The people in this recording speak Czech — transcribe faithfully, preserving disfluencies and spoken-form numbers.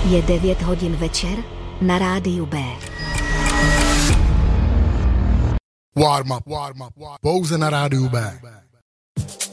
Je devět hodin večer na rádiu B. Warm up, warm up, pouze na rádiu B.